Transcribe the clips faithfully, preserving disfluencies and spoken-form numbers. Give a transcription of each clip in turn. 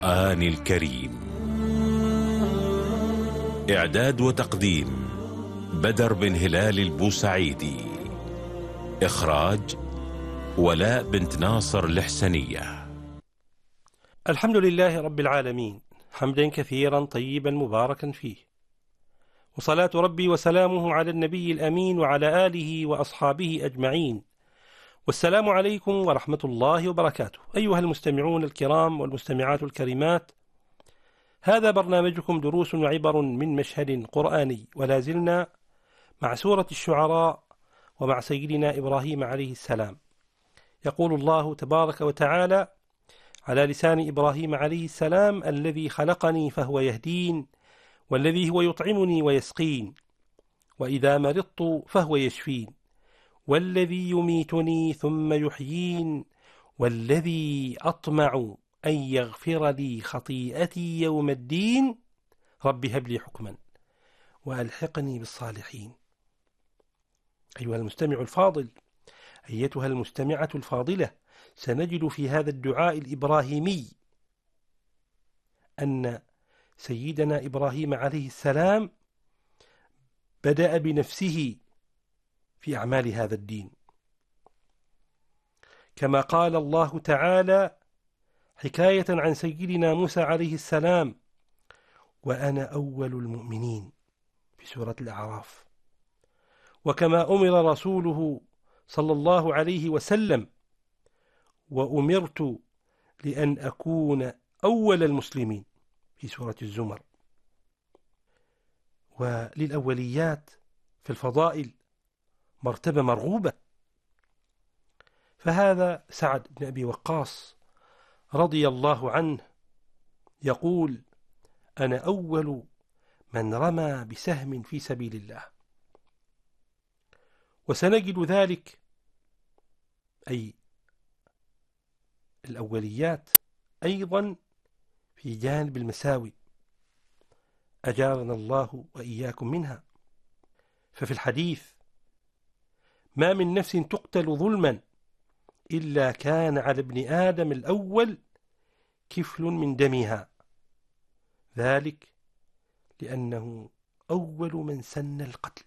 آن الكريم. إعداد وتقديم بدر بن هلال البوسعيدي. إخراج ولاء بنت ناصر الحسنية. الحمد لله رب العالمين، حمدا كثيرا طيبا مباركا فيه، وصلاة ربي وسلامه على النبي الأمين وعلى آله وأصحابه أجمعين. والسلام عليكم ورحمة الله وبركاته. أيها المستمعون الكرام والمستمعات الكريمات، هذا برنامجكم دروس وعبر من مشهد قرآني، ولا زلنا مع سورة الشعراء ومع سيدنا إبراهيم عليه السلام. يقول الله تبارك وتعالى على لسان إبراهيم عليه السلام: الذي خلقني فهو يهدين، والذي هو يطعمني ويسقين، وإذا مرضت فهو يشفين، والذي يميتني ثم يحيين، والذي أطمع أن يغفر لي خطيئتي يوم الدين، رب هب لي حكما وألحقني بالصالحين. أيها المستمع الفاضل، أيتها المستمعة الفاضلة، سنجد في هذا الدعاء الإبراهيمي أن سيدنا إبراهيم عليه السلام بدأ بنفسه في أعمال هذا الدين، كما قال الله تعالى حكاية عن سيدنا موسى عليه السلام: وأنا أول المؤمنين، في سورة الأعراف. وكما أمر رسوله صلى الله عليه وسلم: وأمرت لأن أكون أول المسلمين، في سورة الزمر. وللأوليات في الفضائل مرتبة مرغوبة، فهذا سعد بن أبي وقاص رضي الله عنه يقول: أنا أول من رمى بسهم في سبيل الله. وسنجد ذلك، أي الأوليات، أيضا في جانب المساوي، أجارنا الله وإياكم منها. ففي الحديث: ما من نفس تقتل ظلما إلا كان على ابن آدم الأول كفل من دمها، ذلك لأنه أول من سن القتل.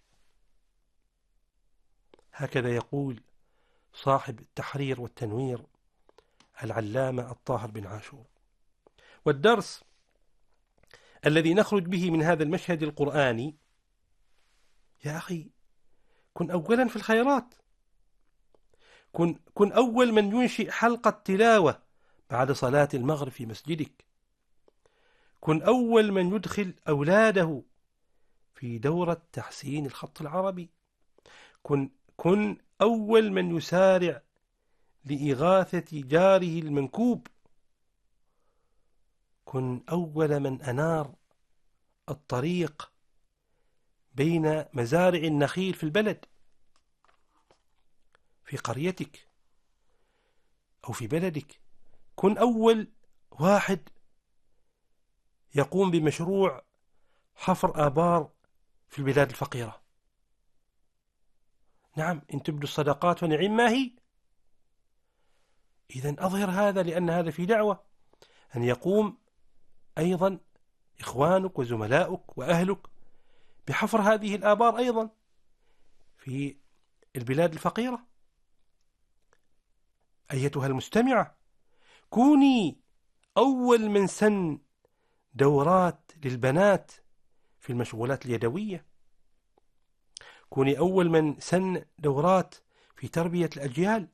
هكذا يقول صاحب التحرير والتنوير العلامة الطاهر بن عاشور. والدرس الذي نخرج به من هذا المشهد القرآني: يا أخي، كن أولا في الخيرات، كن, كن أول من ينشئ حلقة تلاوة بعد صلاة المغرب في مسجدك، كن أول من يدخل أولاده في دورة تحسين الخط العربي، كن, كن أول من يسارع لإغاثة جاره المنكوب، كن أول من أنار الطريق بين مزارع النخيل في البلد، في قريتك أو في بلدك. كن أول واحد يقوم بمشروع حفر آبار في البلاد الفقيرة. نعم، إن تبدوا الصدقات فنعم ما هي. إذن أظهر هذا، لأن هذا في دعوة أن يقوم أيضا إخوانك وزملاؤك وأهلك بحفر هذه الآبار أيضا في البلاد الفقيرة. أيتها المستمعة، كوني أول من سن دورات للبنات في المشغولات اليدوية، كوني أول من سن دورات في تربية الأجيال،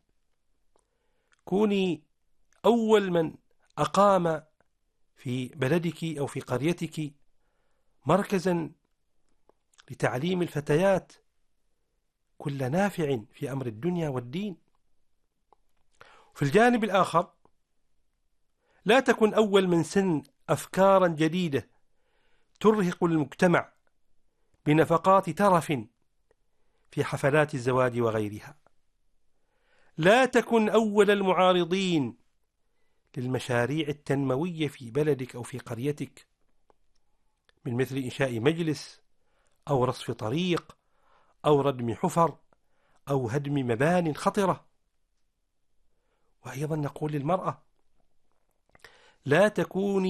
كوني أول من أقام في بلدك أو في قريتك مركزا لتعليم الفتيات كل نافع في أمر الدنيا والدين. في الجانب الآخر، لا تكن أول من سن أفكارا جديدة ترهق المجتمع بنفقات ترف في حفلات الزواج وغيرها. لا تكن أول المعارضين للمشاريع التنموية في بلدك أو في قريتك، من مثل إنشاء مجلس أو رصف طريق أو ردم حفر أو هدم مبان خطرة. وأيضا نقول للمرأة: لا تكوني